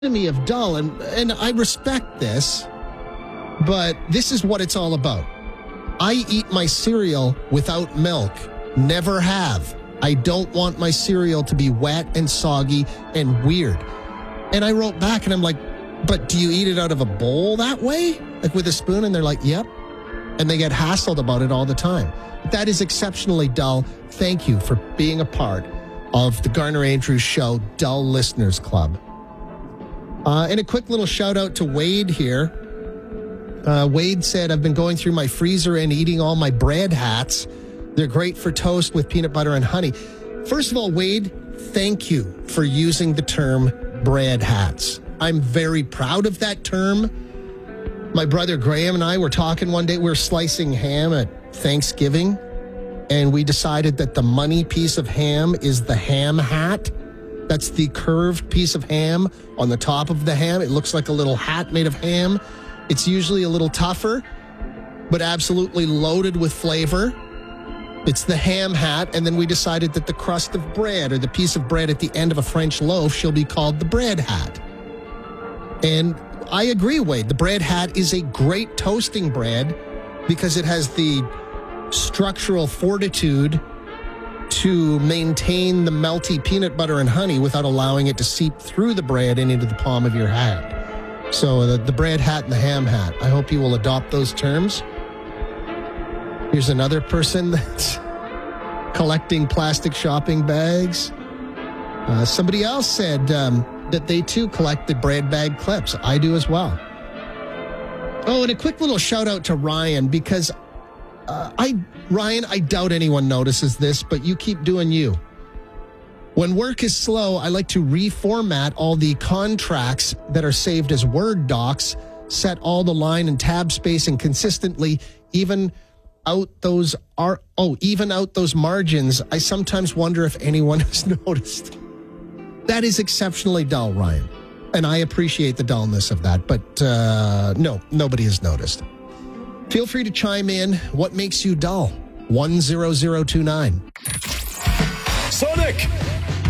epitome of dull, and I respect this, but this is what it's all about. I eat my cereal without milk. Never have. I don't want my cereal to be wet and soggy and weird. And I wrote back and I'm like, but do you eat it out of a bowl that way? Like with a spoon? And they're like, yep. And they get hassled about it all the time. That is exceptionally dull. Thank you for being a part of the Garner Andrews Show Dull Listeners Club. And a quick little shout out to Wade here. Wade said, I've been going through my freezer and eating all my bread hats. They're great for toast with peanut butter and honey. First of all, Wade, thank you for using the term bread hats. I'm very proud of that term. My brother Graham and I were talking one day. We were slicing ham at Thanksgiving, and we decided that the money piece of ham is the ham hat. That's the curved piece of ham on the top of the ham. It looks like a little hat made of ham. It's usually a little tougher, but absolutely loaded with flavor. It's the ham hat, and then we decided that the crust of bread or the piece of bread at the end of a French loaf shall be called the bread hat. And I agree, Wade. The bread hat is a great toasting bread because it has the structural fortitude to maintain the melty peanut butter and honey without allowing it to seep through the bread and into the palm of your hand. So the bread hat and the ham hat, I hope you will adopt those terms. Here's another person that's collecting plastic shopping bags. Somebody else said that they too collect the bread bag clips. I do as well. Oh, and a quick little shout out to Ryan because Ryan, I doubt anyone notices this, but you keep doing you. When work is slow, I like to reformat all the contracts that are saved as Word docs, set all the line and tab spacing consistently, even out those margins. I sometimes wonder if anyone has noticed. That is exceptionally dull, Ryan. And I appreciate the dullness of that, but no, nobody has noticed. Feel free to chime in. What makes you dull? 10029. Sonic!